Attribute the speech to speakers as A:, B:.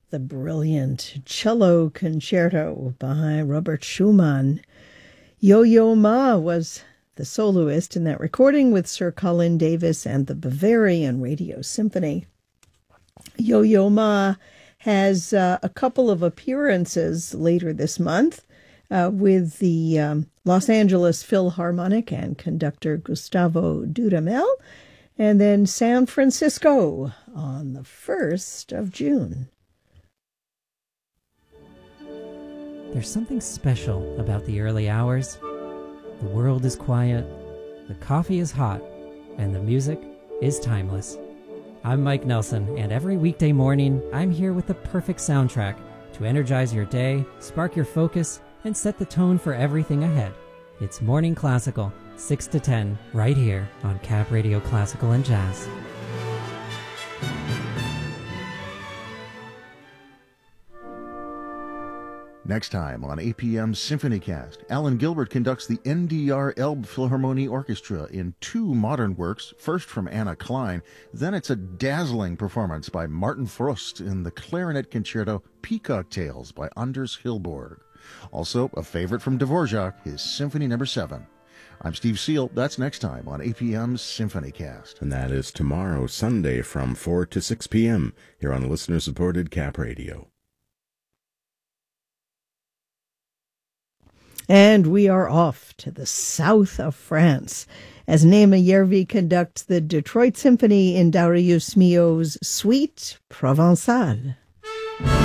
A: the brilliant cello concerto by Robert Schumann. Yo-Yo Ma was the soloist in that recording with Sir Colin Davis and the Bavarian Radio Symphony. Yo-Yo Ma has a couple of appearances later this month with the Los Angeles Philharmonic and conductor Gustavo Dudamel, and then San Francisco on the 1st of June.
B: There's something special about the early hours. The world is quiet, the coffee is hot, and the music is timeless. I'm Mike Nelson, and every weekday morning, I'm here with the perfect soundtrack to energize your day, spark your focus, and set the tone for everything ahead. It's Morning Classical, 6 to 10, right here on Cap Radio Classical and Jazz.
C: Next time on APM SymphonyCast, Alan Gilbert conducts the NDR Elbphilharmonie Orchestra in 2 modern works, first from Anna Klein, then it's a dazzling performance by Martin Frost in the clarinet concerto Peacock Tales by Anders Hillborg. Also, a favorite from Dvorak, his Symphony No. 7. I'm Steve Seal. That's next time on APM SymphonyCast.
D: And that is tomorrow, Sunday, from 4 to 6 p.m. here on listener-supported Cap Radio.
A: And we are off to the south of France as Naima Yervi conducts the Detroit Symphony in Darius Milhaud's Suite Provençale.